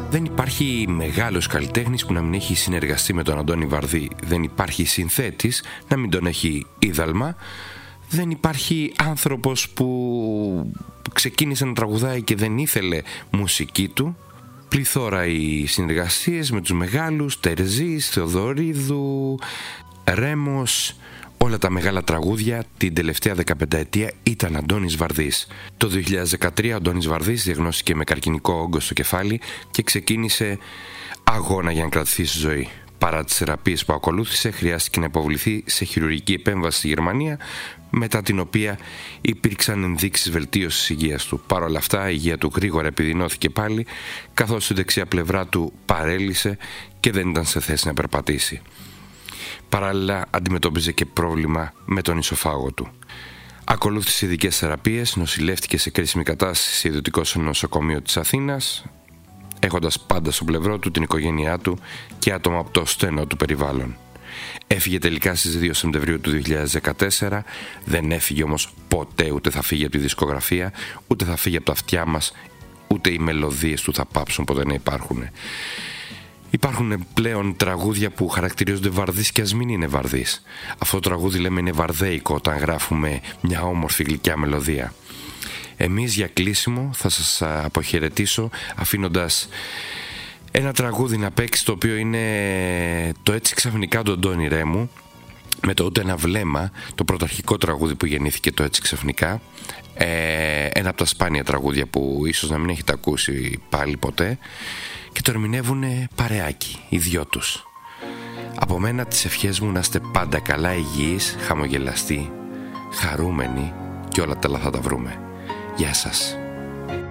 Δεν υπάρχει μεγάλος καλλιτέχνης που να μην έχει συνεργαστεί με τον Αντώνη Βαρδί. Δεν υπάρχει συνθέτης να μην τον έχει είδαλμα. Δεν υπάρχει άνθρωπος που ξεκίνησε να τραγουδάει και δεν ήθελε μουσική του. Πληθώρα οι συνεργασίες με τους μεγάλους, Τερζής, Θεοδωρίδου, Ρέμος. Όλα τα μεγάλα τραγούδια την τελευταία 15 ετία ήταν Αντώνης Βαρδής. Το 2013 ο Αντώνης Βαρδής διαγνώστηκε με καρκινικό όγκο στο κεφάλι και ξεκίνησε αγώνα για να κρατηθεί στη ζωή. Παρά τις θεραπείες που ακολούθησε, χρειάστηκε να υποβληθεί σε χειρουργική επέμβαση στη Γερμανία, μετά την οποία υπήρξαν ενδείξεις βελτίωσης της υγείας του. Παρ' όλα αυτά, η υγεία του γρήγορα επιδεινώθηκε πάλι, καθώς η δεξιά πλευρά του παρέλυσε και δεν ήταν σε θέση να περπατήσει. Παράλληλα, αντιμετώπιζε και πρόβλημα με τον ισοφάγο του. Ακολούθησε ειδικές θεραπείες, νοσηλεύτηκε σε κρίσιμη κατάσταση σε ιδιωτικό νοσοκομείο της Αθήνας, έχοντας πάντα στο πλευρό του την οικογένειά του και άτομα από το στενό του περιβάλλον. Έφυγε τελικά στις 2 Σεπτεμβρίου του 2014, δεν έφυγε όμως ποτέ, ούτε θα φύγει από τη δισκογραφία, ούτε θα φύγει από τα αυτιά μας, ούτε οι μελωδίες του θα πάψουν ποτέ να υπάρχουν. Υπάρχουν πλέον τραγούδια που χαρακτηρίζονται Βαρδής και ας μην είναι Βαρδής. Αυτό το τραγούδι λέμε είναι βαρδέικο όταν γράφουμε μια όμορφη γλυκιά μελωδία. Εμείς για κλείσιμο θα σας αποχαιρετήσω αφήνοντας ένα τραγούδι να παίξει, το οποίο είναι το Έτσι Ξαφνικά του Αντώνη Ρέμου, με το Ούτε ένα βλέμμα, το πρωταρχικό τραγούδι που γεννήθηκε το Έτσι Ξαφνικά. Ένα από τα σπάνια τραγούδια που ίσως να μην έχετε ακούσει πάλι ποτέ, και το ερμηνεύουν παρεάκι, οι δυο τους. Από μένα τις ευχές μου να είστε πάντα καλά, υγιείς, χαμογελαστοί, χαρούμενοι, και όλα τα άλλα θα τα βρούμε. Γεια σας.